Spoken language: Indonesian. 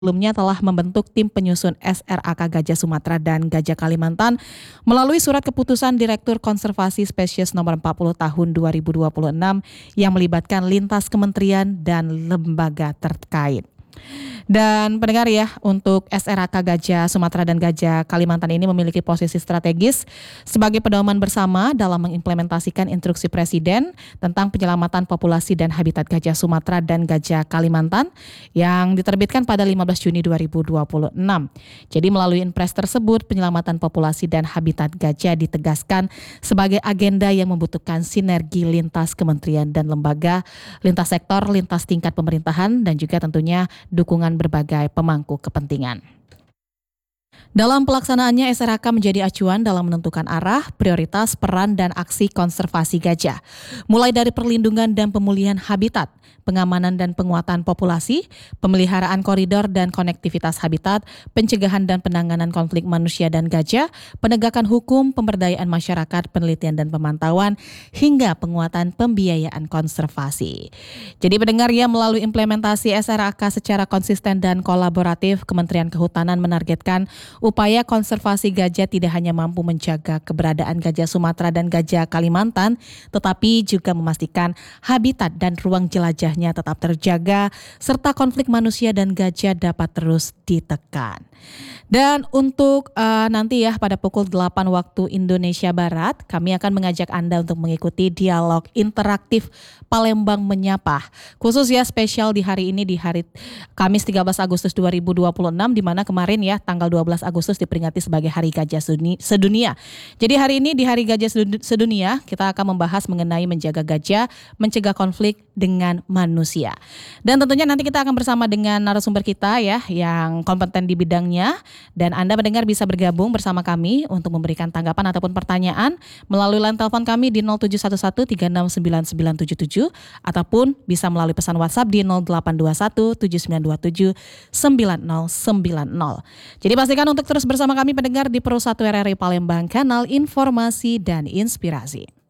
sebelumnya telah membentuk tim penyusun SRAK Gajah Sumatera dan Gajah Kalimantan melalui surat keputusan Direktur Konservasi Spesies nomor 40 tahun 2026 yang melibatkan lintas kementerian dan lembaga terkait. Dan pendengar ya, untuk SRAK Gajah Sumatera dan Gajah Kalimantan ini memiliki posisi strategis sebagai pedoman bersama dalam mengimplementasikan instruksi Presiden tentang penyelamatan populasi dan habitat gajah Sumatera dan Gajah Kalimantan yang diterbitkan pada 15 Juni 2026. Jadi melalui impres tersebut, penyelamatan populasi dan habitat gajah ditegaskan sebagai agenda yang membutuhkan sinergi lintas kementerian dan lembaga, lintas sektor, lintas tingkat pemerintahan, dan juga tentunya dukungan berbagai pemangku kepentingan. Dalam pelaksanaannya, SRAK menjadi acuan dalam menentukan arah, prioritas, peran, dan aksi konservasi gajah. Mulai dari perlindungan dan pemulihan habitat, pengamanan dan penguatan populasi, pemeliharaan koridor dan konektivitas habitat, pencegahan dan penanganan konflik manusia dan gajah, penegakan hukum, pemberdayaan masyarakat, penelitian dan pemantauan, hingga penguatan pembiayaan konservasi. Jadi pendengar ya, melalui implementasi SRAK secara konsisten dan kolaboratif, Kementerian Kehutanan menargetkan upaya konservasi gajah tidak hanya mampu menjaga keberadaan gajah Sumatera dan gajah Kalimantan, tetapi juga memastikan habitat dan ruang jelajahnya tetap terjaga, serta konflik manusia dan gajah dapat terus ditekan. Dan untuk nanti ya pada pukul 8 waktu Indonesia Barat, kami akan mengajak Anda untuk mengikuti dialog interaktif Palembang Menyapa. Khusus ya spesial di hari ini, di hari Kamis 13 Agustus 2026, di mana kemarin ya tanggal 12 Agustus diperingati sebagai Hari Gajah Sedunia. Jadi hari ini di Hari Gajah Sedunia kita akan membahas mengenai menjaga gajah, mencegah konflik dengan manusia. Dan tentunya nanti kita akan bersama dengan narasumber kita ya yang kompeten di bidangnya, dan Anda mendengar bisa bergabung bersama kami untuk memberikan tanggapan ataupun pertanyaan melalui line telepon kami di 0711369977 ataupun bisa melalui pesan WhatsApp di 082179279090. Jadi pastikan untuk terus bersama kami pendengar di Pro 1 RRI Palembang, kanal informasi dan inspirasi.